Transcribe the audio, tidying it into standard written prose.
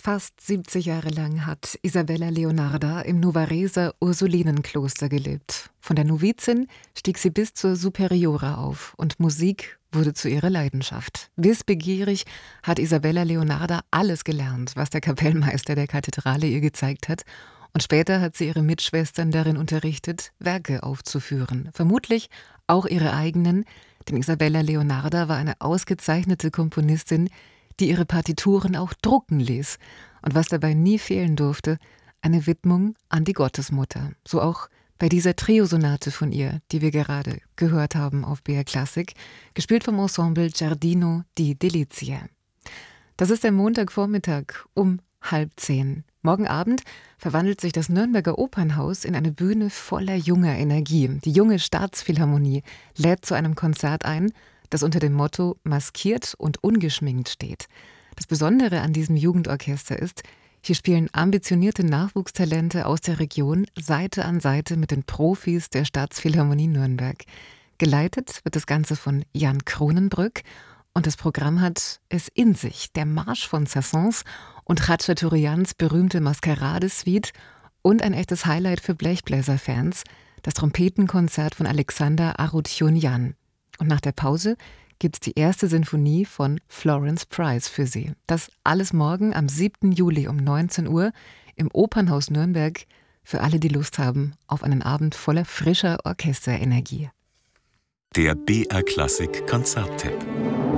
Fast 70 Jahre lang hat Isabella Leonarda im Nuvareser Ursulinenkloster gelebt. Von der Novizin stieg sie bis zur Superiora auf und Musik wurde zu ihrer Leidenschaft. Wissbegierig hat Isabella Leonarda alles gelernt, was der Kapellmeister der Kathedrale ihr gezeigt hat. Und später hat sie ihre Mitschwestern darin unterrichtet, Werke aufzuführen. Vermutlich auch ihre eigenen, denn Isabella Leonarda war eine ausgezeichnete Komponistin, die ihre Partituren auch drucken ließ. Und was dabei nie fehlen durfte, eine Widmung an die Gottesmutter. So auch bei dieser Triosonate von ihr, die wir gerade gehört haben auf BR Classic, gespielt vom Ensemble Giardino di Delizie. Das ist der Montagvormittag um 9:30. Morgen Abend verwandelt sich das Nürnberger Opernhaus in eine Bühne voller junger Energie. Die junge Staatsphilharmonie lädt zu einem Konzert ein, das unter dem Motto maskiert und ungeschminkt steht. Das Besondere an diesem Jugendorchester ist, hier spielen ambitionierte Nachwuchstalente aus der Region Seite an Seite mit den Profis der Staatsphilharmonie Nürnberg. Geleitet wird das Ganze von Jan Kronenbrück und das Programm hat es in sich. Der Marsch von Saint-Saëns und Khachaturians berühmte Maskerade-Suite und ein echtes Highlight für Blechbläser-Fans, das Trompetenkonzert von Alexander Arutjunjan. Und nach der Pause gibt's die erste Sinfonie von Florence Price für Sie. Das alles morgen am 7. Juli um 19 Uhr im Opernhaus Nürnberg für alle, die Lust haben auf einen Abend voller frischer Orchesterenergie. Der BR Classic Konzerttipp.